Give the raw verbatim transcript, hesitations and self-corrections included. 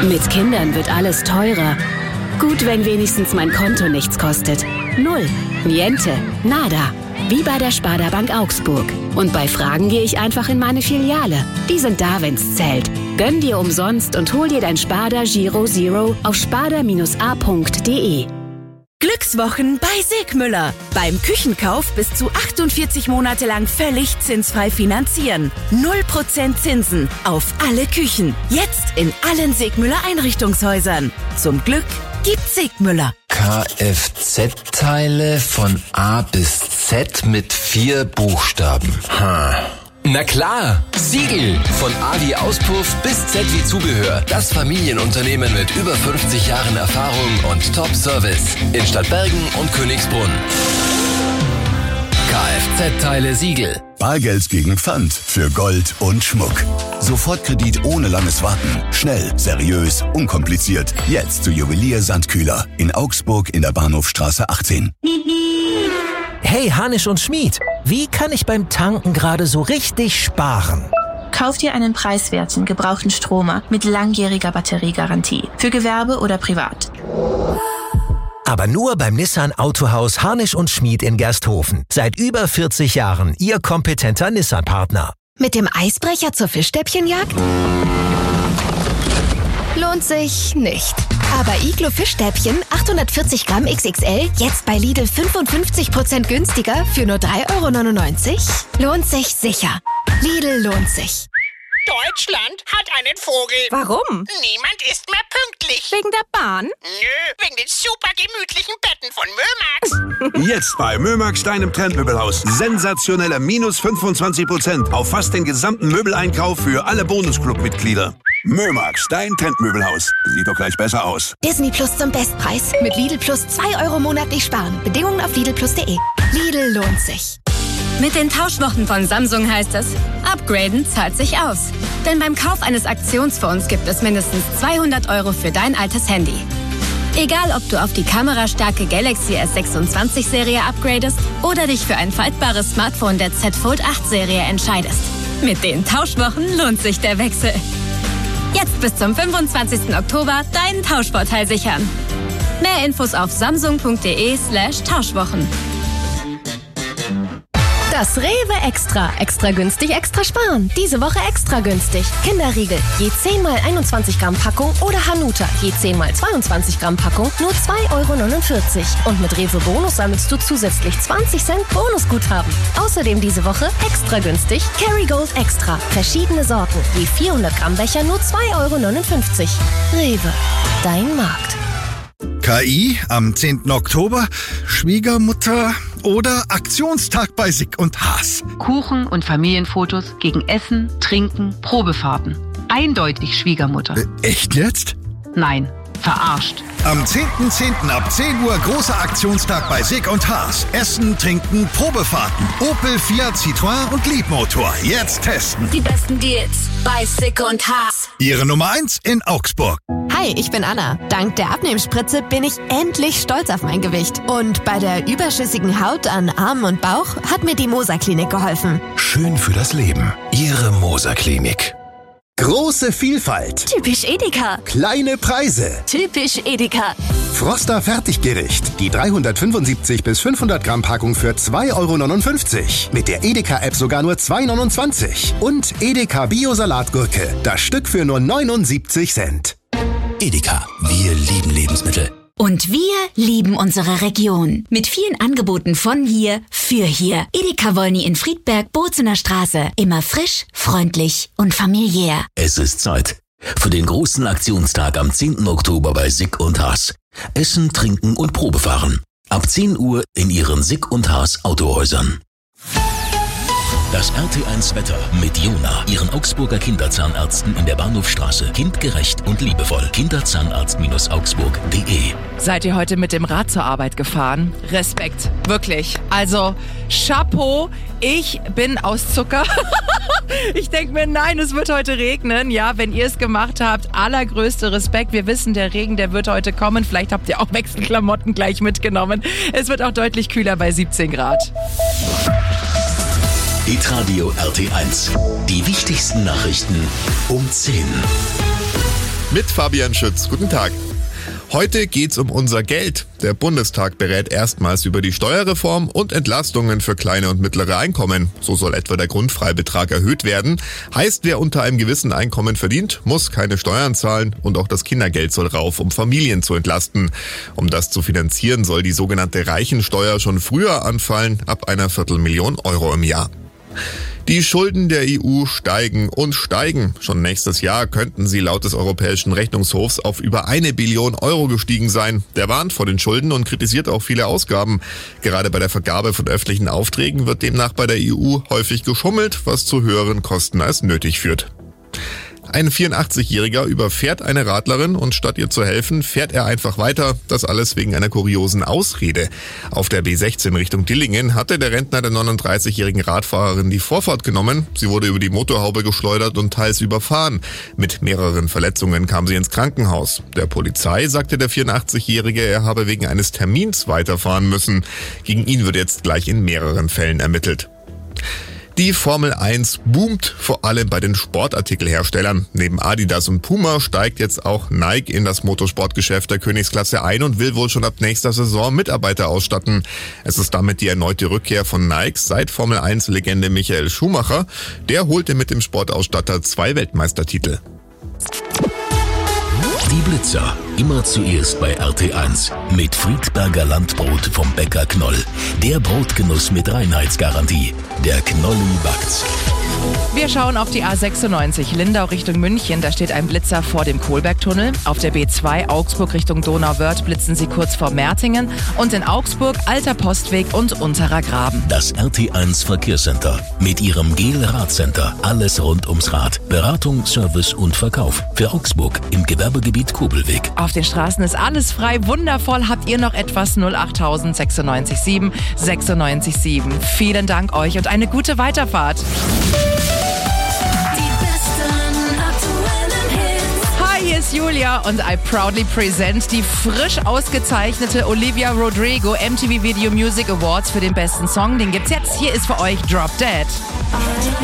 Mit Kindern wird alles teurer. Gut, wenn wenigstens mein Konto nichts kostet. Null. Niente. Nada. Wie bei der Sparda Bank Augsburg. Und bei Fragen gehe ich einfach in meine Filiale. Die sind da, wenn's zählt. Gönn dir umsonst und hol dir dein Sparda Giro Zero auf sparda a punkt de. Glückswochen bei Segmüller. Beim Küchenkauf bis zu achtundvierzig Monate lang völlig zinsfrei finanzieren. null Prozent Zinsen auf alle Küchen. Jetzt in allen Segmüller Einrichtungshäusern. Zum Glück gibt's Segmüller. Kfz-Teile von A bis Z mit vier Buchstaben. Ha. Na klar, Siegel. Von A wie Auspuff bis Z wie Zubehör. Das Familienunternehmen mit über fünfzig Jahren Erfahrung und Top-Service. In Stadtbergen und Königsbrunn. Kfz-Teile Siegel. Bargeld gegen Pfand für Gold und Schmuck. Sofortkredit ohne langes Warten. Schnell, seriös, unkompliziert. Jetzt zu Juwelier Sandkühler in Augsburg in der Bahnhofstraße achtzehn. Hey, Hanisch und Schmied, wie kann ich beim Tanken gerade so richtig sparen? Kauf dir einen preiswerten, gebrauchten Stromer mit langjähriger Batteriegarantie. Für Gewerbe oder privat. Aber nur beim Nissan Autohaus Harnisch und Schmied in Gersthofen. Seit über vierzig Jahren Ihr kompetenter Nissan-Partner. Mit dem Eisbrecher zur Fischstäbchenjagd? Lohnt sich nicht. Aber Iglo Fischstäbchen achthundertvierzig Gramm X X L jetzt bei Lidl fünfundfünfzig Prozent günstiger für nur drei Euro neunundneunzig? Lohnt sich sicher. Lidl lohnt sich. Deutschland hat einen Vogel. Warum? Niemand ist mehr pünktlich. Wegen der Bahn? Nö, wegen den super gemütlichen Betten von Mömax. Jetzt bei Mömax, deinem Trendmöbelhaus. Sensationelle minus fünfundzwanzig Prozent auf fast den gesamten Möbeleinkauf für alle Bonusclub-Mitglieder. Mömax, dein Trendmöbelhaus. Sieht doch gleich besser aus. Disney Plus zum Bestpreis. Mit Lidl Plus zwei Euro monatlich sparen. Bedingungen auf lidl plus punkt de. Lidl lohnt sich. Mit den Tauschwochen von Samsung heißt es, upgraden zahlt sich aus. Denn beim Kauf eines Aktionsphones gibt es mindestens zweihundert Euro für dein altes Handy. Egal, ob du auf die kamerastarke Galaxy S sechsundzwanzig Serie upgradest oder dich für ein faltbares Smartphone der Z Fold acht Serie entscheidest. Mit den Tauschwochen lohnt sich der Wechsel. Jetzt bis zum fünfundzwanzigsten Oktober deinen Tauschvorteil sichern. Mehr Infos auf samsung punkt de slash Tauschwochen. Das Rewe Extra. Extra günstig, extra sparen. Diese Woche extra günstig. Kinderriegel, je zehn mal einundzwanzig Gramm Packung oder Hanuta, je zehn mal zweiundzwanzig Gramm Packung, nur zwei Euro neunundvierzig. Und mit Rewe Bonus sammelst du zusätzlich zwanzig Cent Bonusguthaben. Außerdem diese Woche extra günstig Kerrygold Extra. Verschiedene Sorten, je vierhundert Gramm Becher, nur zwei Euro neunundfünfzig. Rewe, dein Markt. K I am zehnten Oktober, Schwiegermutter oder Aktionstag bei Sick und Haas. Kuchen und Familienfotos gegen Essen, Trinken, Probefahrten. Eindeutig Schwiegermutter. Äh, echt jetzt? Nein, verarscht. Am zehnten zehnten ab zehn Uhr großer Aktionstag bei Sick und Haas. Essen, Trinken, Probefahrten. Opel, Fiat, Citroën und Liebmotor. Jetzt testen. Die besten Deals bei Sick und Haas. Ihre Nummer eins in Augsburg. Hi, ich bin Anna. Dank der Abnehmspritze bin ich endlich stolz auf mein Gewicht. Und bei der überschüssigen Haut an Armen und Bauch hat mir die Moser Klinik geholfen. Schön für das Leben. Ihre Moser Klinik. Große Vielfalt. Typisch Edeka. Kleine Preise. Typisch Edeka. Froster Fertiggericht. Die dreihundertfünfundsiebzig bis fünfhundert Gramm Packung für zwei Euro neunundfünfzig. Mit der Edeka-App sogar nur zwei Euro neunundzwanzig. Und Edeka Bio-Salatgurke. Das Stück für nur neunundsiebzig Cent. Edeka. Wir lieben Lebensmittel. Und wir lieben unsere Region. Mit vielen Angeboten von hier, für hier. Edeka Wolny in Friedberg, Bozener Straße. Immer frisch, freundlich und familiär. Es ist Zeit für den großen Aktionstag am zehnten Oktober bei Sick und Haas. Essen, Trinken und Probefahren. Ab zehn Uhr in Ihren Sick und Haas Autohäusern. Das R T eins Wetter mit Jona, Ihren Augsburger Kinderzahnärzten in der Bahnhofstraße. Kindgerecht und liebevoll. Kinderzahnarzt Augsburg punkt de. Seid ihr heute mit dem Rad zur Arbeit gefahren? Respekt, wirklich. Also, Chapeau, ich bin aus Zucker. Ich denke mir, nein, es wird heute regnen. Ja, wenn ihr es gemacht habt, allergrößte Respekt. Wir wissen, der Regen, der wird heute kommen. Vielleicht habt ihr auch Wechselklamotten gleich mitgenommen. Es wird auch deutlich kühler bei siebzehn Grad. Hitradio R T eins. Die wichtigsten Nachrichten um zehn. mit Fabian Schütz. Guten Tag. Heute geht's um unser Geld. Der Bundestag berät erstmals über die Steuerreform und Entlastungen für kleine und mittlere Einkommen. So soll etwa der Grundfreibetrag erhöht werden. Heißt, wer unter einem gewissen Einkommen verdient, muss keine Steuern zahlen und auch das Kindergeld soll rauf, um Familien zu entlasten. Um das zu finanzieren, soll die sogenannte Reichensteuer schon früher anfallen, ab einer Viertelmillion Euro im Jahr. Die Schulden der E U steigen und steigen. Schon nächstes Jahr könnten sie laut des Europäischen Rechnungshofs auf über eine Billion Euro gestiegen sein. Der warnt vor den Schulden und kritisiert auch viele Ausgaben. Gerade bei der Vergabe von öffentlichen Aufträgen wird demnach bei der E U häufig geschummelt, was zu höheren Kosten als nötig führt. Ein vierundachtzigjähriger überfährt eine Radlerin und statt ihr zu helfen, fährt er einfach weiter. Das alles wegen einer kuriosen Ausrede. Auf der B sechzehn Richtung Dillingen hatte der Rentner der neununddreißigjährigen Radfahrerin die Vorfahrt genommen. Sie wurde über die Motorhaube geschleudert und teils überfahren. Mit mehreren Verletzungen kam sie ins Krankenhaus. Der Polizei sagte der vierundachtzigjährige, er habe wegen eines Termins weiterfahren müssen. Gegen ihn wird jetzt gleich in mehreren Fällen ermittelt. Die Formel eins boomt, vor allem bei den Sportartikelherstellern. Neben Adidas und Puma steigt jetzt auch Nike in das Motorsportgeschäft der Königsklasse ein und will wohl schon ab nächster Saison Mitarbeiter ausstatten. Es ist damit die erneute Rückkehr von Nike seit Formel eins Legende Michael Schumacher. Der holte mit dem Sportausstatter zwei Weltmeistertitel. Die Blitzer, immer zuerst bei R T eins. Mit Friedberger Landbrot vom Bäcker Knoll. Der Brotgenuss mit Reinheitsgarantie. Der Knolli backt's. Wir schauen auf die A sechsundneunzig Lindau Richtung München. Da steht ein Blitzer vor dem Kohlbergtunnel. Auf der B zwei Augsburg Richtung Donauwörth blitzen sie kurz vor Mertingen. Und in Augsburg Alter Postweg und Unterer Graben. Das R T eins Verkehrscenter. Mit ihrem Gel-Radcenter. Alles rund ums Rad. Beratung, Service und Verkauf. Für Augsburg im Gewerbegebiet Kobelweg. Auf den Straßen ist alles frei. Wundervoll. Habt ihr noch etwas? null achttausend sechsundneunzig sieben sechsundneunzig sieben. Vielen Dank euch und eine gute Weiterfahrt. Hier ist Julia und I proudly present die frisch ausgezeichnete Olivia Rodrigo M T V Video Music Awards für den besten Song. Den gibt's jetzt. Hier ist für euch Drop Dead.